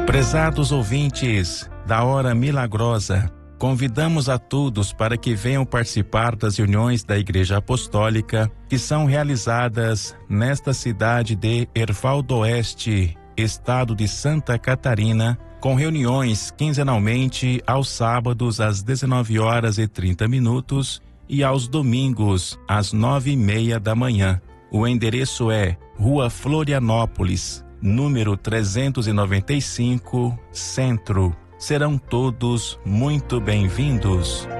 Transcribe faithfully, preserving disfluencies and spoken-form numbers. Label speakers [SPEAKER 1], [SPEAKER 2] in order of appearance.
[SPEAKER 1] Prezados ouvintes da Hora Milagrosa, convidamos a todos para que venham participar das reuniões da Igreja Apostólica que são realizadas nesta cidade de Erval do Oeste, estado de Santa Catarina, com reuniões quinzenalmente aos sábados às dezenove horas e trinta minutos e aos domingos às nove e meia da manhã. O endereço é Rua Florianópolis, número trezentos e noventa e cinco, Centro. Serão todos muito bem-vindos.